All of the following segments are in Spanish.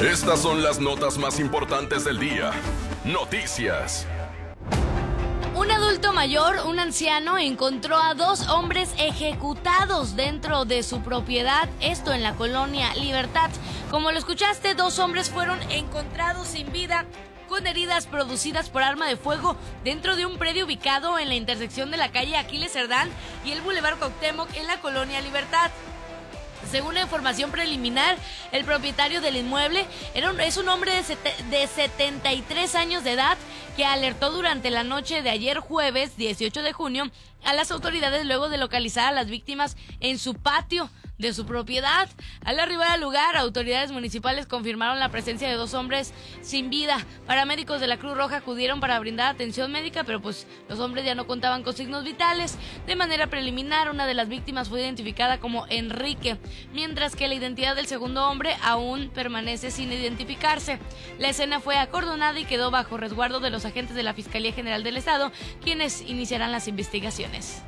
Estas son las notas más importantes del día. Noticias. Un adulto mayor, un anciano, encontró a 2 hombres ejecutados dentro de su propiedad, esto en la colonia Libertad. Como lo escuchaste, 2 hombres fueron encontrados sin vida con heridas producidas por arma de fuego dentro de un predio ubicado en la intersección de la calle Aquiles Cerdán y el Boulevard Cuauhtémoc en la colonia Libertad. Según la información preliminar, el propietario del inmueble es un hombre de 73 años de edad que alertó durante la noche de ayer jueves 18 de junio a las autoridades luego de localizar a las víctimas en su patio de su propiedad. Al arribar al lugar, autoridades municipales confirmaron la presencia de 2 hombres sin vida. Paramédicos de la Cruz Roja acudieron para brindar atención médica, pero pues los hombres ya no contaban con signos vitales. De manera preliminar, una de las víctimas fue identificada como Enrique, mientras que la identidad del segundo hombre aún permanece sin identificarse. La escena fue acordonada y quedó bajo resguardo de los agentes de la Fiscalía General del Estado, quienes iniciarán las investigaciones.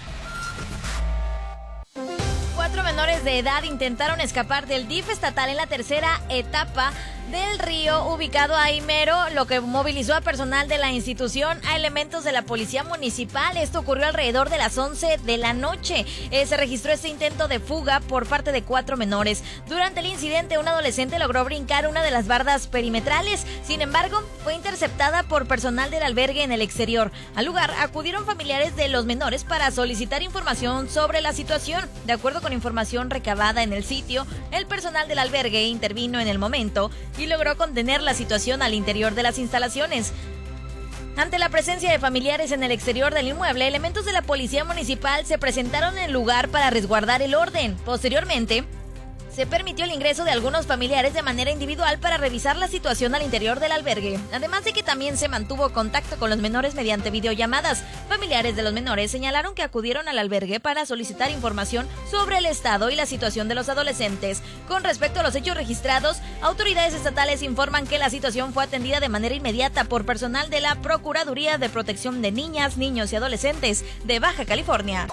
4 menores de edad intentaron escapar del DIF estatal en la tercera etapa del río ubicado ahí mero, lo que movilizó a personal de la institución, a elementos de la policía municipal. Esto ocurrió alrededor de las 11 de la noche. Se registró este intento de fuga por parte de 4 menores. Durante el incidente, un adolescente logró brincar una de las bardas perimetrales. Sin embargo, fue interceptada por personal del albergue en el exterior. Al lugar acudieron familiares de los menores para solicitar información sobre la situación. De acuerdo con información recabada en el sitio, el personal del albergue intervino en el momento y logró contener la situación al interior de las instalaciones. Ante la presencia de familiares en el exterior del inmueble, elementos de la policía municipal se presentaron en el lugar para resguardar el orden. Posteriormente, se permitió el ingreso de algunos familiares de manera individual para revisar la situación al interior del albergue, además de que también se mantuvo contacto con los menores mediante videollamadas. Familiares de los menores señalaron que acudieron al albergue para solicitar información sobre el estado y la situación de los adolescentes. Con respecto a los hechos registrados, autoridades estatales informan que la situación fue atendida de manera inmediata por personal de la Procuraduría de Protección de Niñas, Niños y Adolescentes de Baja California.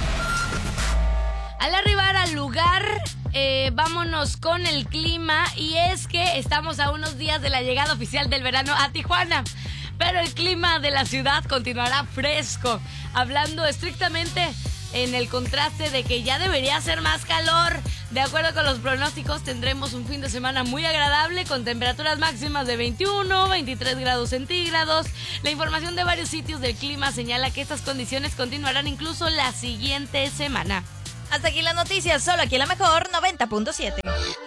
Al arribar al lugar, vámonos con el clima, y es que estamos a unos días de la llegada oficial del verano a Tijuana, pero el clima de la ciudad continuará fresco, hablando estrictamente en el contraste de que ya debería hacer más calor. De acuerdo con los pronósticos, tendremos un fin de semana muy agradable con temperaturas máximas de 21, 23 grados centígrados. La información de varios sitios del clima señala que estas condiciones continuarán incluso la siguiente semana. Hasta aquí las noticias, solo aquí en la mejor 90.7.